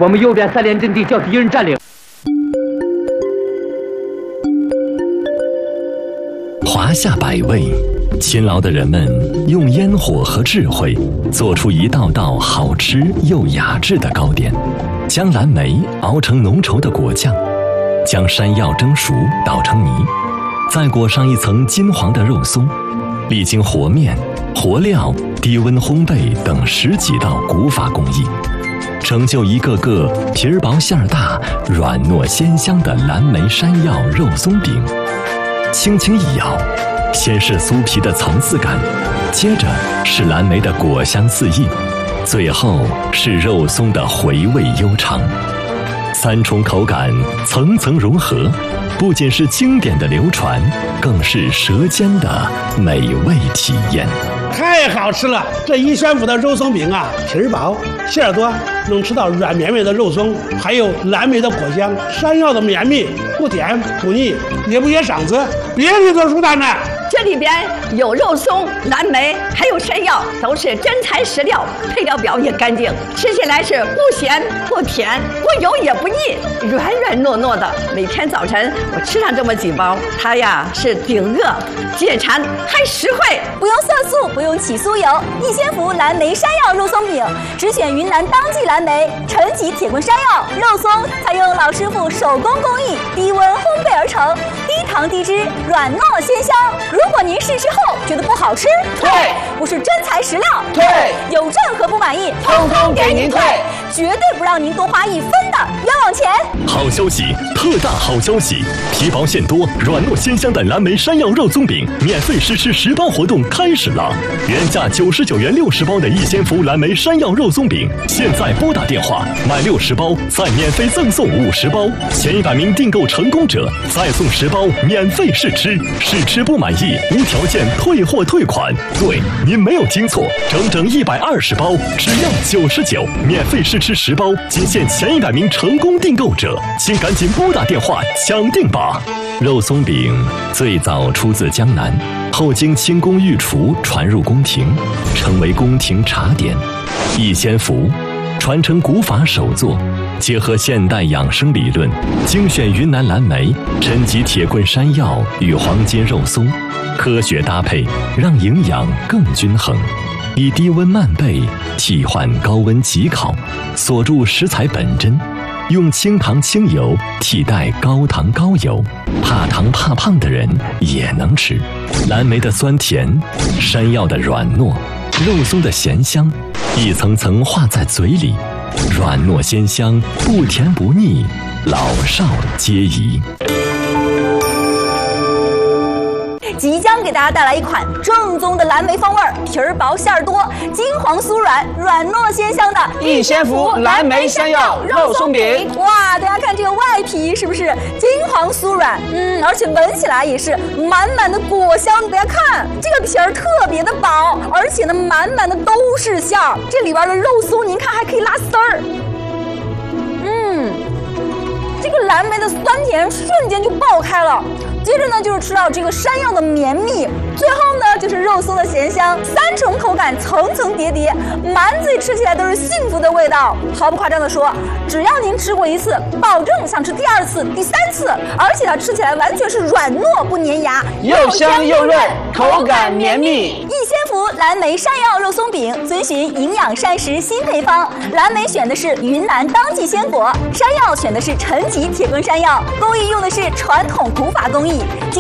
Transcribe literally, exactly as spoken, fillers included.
我们右边三连阵地叫敌人占领。 华夏百味，勤劳的人们用烟火和智慧做出一道道好吃又雅致的糕点，将蓝莓熬成浓稠的果酱，将山药蒸熟捣成泥，再裹上一层金黄的肉松，历经和面、和料、低温烘焙等十几道古法工艺，成就一个个皮儿薄馅儿大、软糯鲜香的蓝莓山药肉松饼。轻轻一咬，先是酥皮的层次感，接着是蓝莓的果香四溢，最后是肉松的回味悠长。三重口感层层融合，不仅是经典的流传，更是舌尖的美味体验。 太好吃了！这一宣府的肉松饼啊，皮儿薄，馅儿多，能吃到软绵绵的肉松，还有蓝莓的果香，山药的绵密，不甜不腻，也不噎嗓子，别提多舒坦了。 这里边有肉松、蓝莓，还有山药，都是真材实料，配料表也干净，吃起来是不咸不甜，不油也不腻，软软糯糯的。每天早晨我吃上这么几包，它呀是顶饿、解馋，还实惠。 不用色素，不用起酥油，逸仙福蓝莓山药肉松饼，只选云南当季蓝莓、陈吉铁棍山药肉松，采用老师傅手工工艺，低温烘焙而成，低糖低脂，软糯鲜香。如果您试吃后觉得不好吃， 退； 不是真材实料， 退； 有任何不满意， 通通给您退， 绝对不让您多花一分的冤枉钱。 好消息，特大好消息！皮薄馅多、软糯鲜香的蓝莓山药肉松饼免费试吃十包活动开始了！原价九十九元六十包的逸仙福蓝莓山药肉松饼，现在拨打电话买六十包，再免费赠送五十包，前一百名订购成功者再送十包免费试吃，试吃不满意无条件退货退款。对，您没有听错，整整一百二十包，只要九十九，免费试吃十包，仅限前一百名成功订购者，请赶紧拨打电话抢订吧！肉松饼最早出自江南，后经清宫御厨传入宫廷，成为宫廷茶点。逸仙福传承古法手作，结合现代养生理论，精选云南蓝莓、陈吉铁棍山药与黄金肉松，科学搭配，让营养更均衡。以低温慢焙替换高温急烤，锁住食材本真，用清糖清油替代高糖高油，怕糖怕胖的人也能吃。蓝莓的酸甜，山药的软糯，肉松的咸香，一层层化在嘴里，软糯鲜香，不甜不腻，老少皆宜。 即将给大家带来一款正宗的蓝莓风味，皮儿薄馅儿多，金黄酥软，软糯鲜香的逸仙福蓝莓山药肉松饼。 哇，大家看这个外皮是不是金黄酥软？嗯，而且闻起来也是满满的果香。大家看这个皮儿特别的薄，而且呢满满的都是馅儿，这里边的肉松您看还可以拉丝儿。嗯，这个蓝莓的酸甜瞬间就爆开了。接着呢，就是吃到这个山药的绵密，最后呢就是肉松的咸香，三重口感层层叠叠，满嘴吃起来都是幸福的味道。毫不夸张的说，只要您吃过一次，保证想吃第二次、第三次，而且它吃起来完全是软糯不粘牙， 又香又润，口感绵密。 逸仙福蓝莓山药肉松饼遵循营养膳食新配方，蓝莓选的是云南当季鲜果，山药选的是陈吉铁棍山药，工艺用的是传统古法工艺。